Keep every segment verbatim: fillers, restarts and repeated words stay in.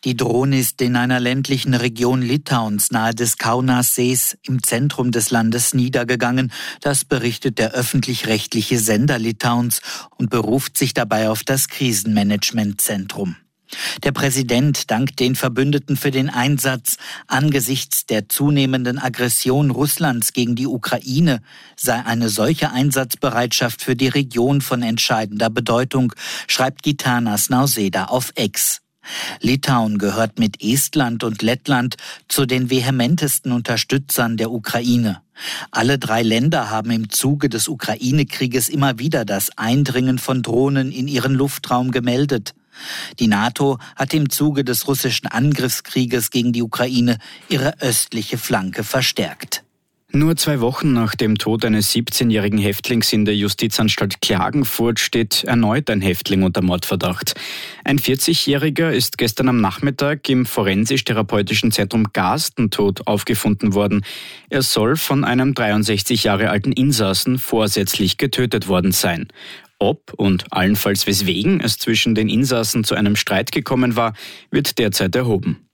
Die Drohne ist in einer ländlichen Region Litauens nahe des Kaunassees im Zentrum des Landes niedergegangen. Das berichtet der öffentlich-rechtliche Sender Litauens und beruft sich dabei auf das Krisenmanagementzentrum. Der Präsident dankt den Verbündeten für den Einsatz. Angesichts der zunehmenden Aggression Russlands gegen die Ukraine sei eine solche Einsatzbereitschaft für die Region von entscheidender Bedeutung, schreibt Gitanas Nausėda auf X. Litauen gehört mit Estland und Lettland zu den vehementesten Unterstützern der Ukraine. Alle drei Länder haben im Zuge des Ukraine-Krieges immer wieder das Eindringen von Drohnen in ihren Luftraum gemeldet. Die NATO hat im Zuge des russischen Angriffskrieges gegen die Ukraine ihre östliche Flanke verstärkt. Nur zwei Wochen nach dem Tod eines siebzehnjährigen Häftlings in der Justizanstalt Klagenfurt steht erneut ein Häftling unter Mordverdacht. Ein vierzigjähriger ist gestern am Nachmittag im Forensisch-Therapeutischen Zentrum Garsten tot aufgefunden worden. Er soll von einem dreiundsechzig Jahre alten Insassen vorsätzlich getötet worden sein. Ob und allenfalls weswegen es zwischen den Insassen zu einem Streit gekommen war, wird derzeit erhoben.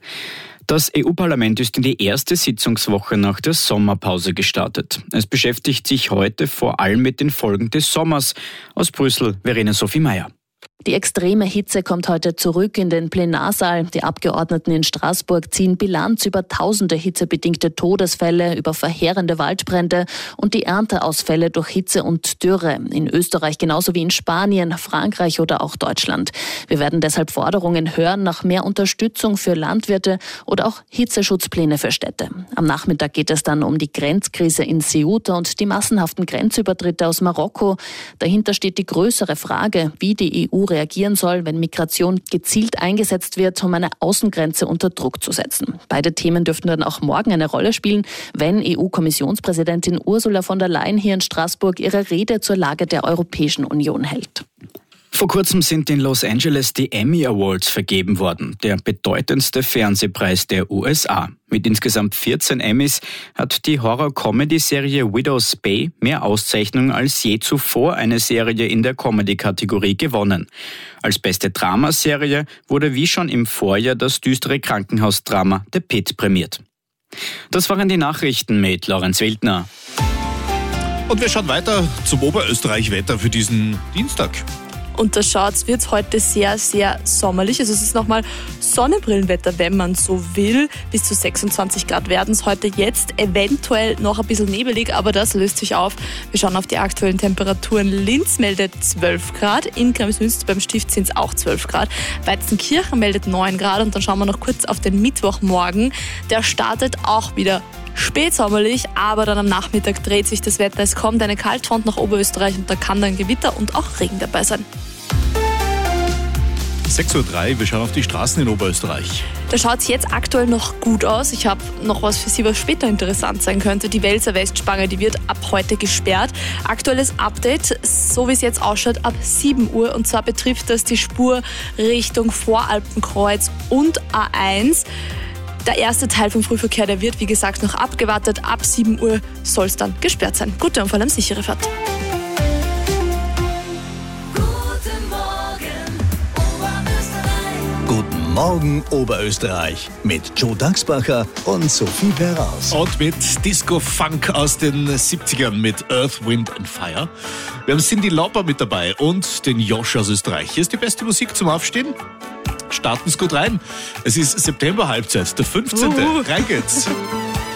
Das E U-Parlament ist in die erste Sitzungswoche nach der Sommerpause gestartet. Es beschäftigt sich heute vor allem mit den Folgen des Sommers. Aus Brüssel, Verena Sophie Meyer. Die extreme Hitze kommt heute zurück in den Plenarsaal. Die Abgeordneten in Straßburg ziehen Bilanz über tausende hitzebedingte Todesfälle, über verheerende Waldbrände und die Ernteausfälle durch Hitze und Dürre. In Österreich genauso wie in Spanien, Frankreich oder auch Deutschland. Wir werden deshalb Forderungen hören nach mehr Unterstützung für Landwirte oder auch Hitzeschutzpläne für Städte. Am Nachmittag geht es dann um die Grenzkrise in Ceuta und die massenhaften Grenzübertritte aus Marokko. Dahinter steht die größere Frage, wie die E U reagieren soll, wenn Migration gezielt eingesetzt wird, um eine Außengrenze unter Druck zu setzen. Beide Themen dürften dann auch morgen eine Rolle spielen, wenn E U-Kommissionspräsidentin Ursula von der Leyen hier in Straßburg ihre Rede zur Lage der Europäischen Union hält. Vor kurzem sind in Los Angeles die Emmy Awards vergeben worden, der bedeutendste Fernsehpreis der U S A. Mit insgesamt vierzehn Emmys hat die Horror-Comedy-Serie Widow's Bay mehr Auszeichnungen als je zuvor eine Serie in der Comedy-Kategorie gewonnen. Als beste Dramaserie wurde wie schon im Vorjahr das düstere Krankenhausdrama The Pit prämiert. Das waren die Nachrichten mit Lorenz Wildner. Und wir schauen weiter zum Oberösterreich-Wetter für diesen Dienstag. Und da schaut's, wird's heute sehr, sehr sommerlich. Also es ist nochmal Sonnenbrillenwetter, wenn man so will. Bis zu sechsundzwanzig Grad werden es heute jetzt. Eventuell noch ein bisschen nebelig, aber das löst sich auf. Wir schauen auf die aktuellen Temperaturen. Linz meldet zwölf Grad. In Kremsmünster beim Stift sind es auch zwölf Grad. Weizenkirchen meldet neun Grad. Und dann schauen wir noch kurz auf den Mittwochmorgen. Der startet auch wieder spätsommerlich, aber dann am Nachmittag dreht sich das Wetter. Es kommt eine Kaltfront nach Oberösterreich und da kann dann Gewitter und auch Regen dabei sein. sechs Uhr drei, wir schauen auf die Straßen in Oberösterreich. Da schaut es jetzt aktuell noch gut aus. Ich habe noch was für Sie, was später interessant sein könnte. Die Welser Westspange, die wird ab heute gesperrt. Aktuelles Update, so wie es jetzt ausschaut, ab sieben Uhr. Und zwar betrifft das die Spur Richtung Voralpenkreuz und A eins. Der erste Teil vom Frühverkehr, der wird, wie gesagt, noch abgewartet. Ab sieben Uhr soll es dann gesperrt sein. Gute und vor allem sichere Fahrt. Guten Morgen, Oberösterreich. Guten Morgen, Oberösterreich. Mit Joe Dachsbacher und Sophie Perraus. Und mit Disco-Funk aus den siebzigern mit Earth, Wind and Fire. Wir haben Cyndi Lauper mit dabei und den Josh aus Österreich. Hier ist die beste Musik zum Aufstehen. Starten Sie gut rein. Es ist September-Halbzeit, der fünfzehnte. Uh. Rein geht's.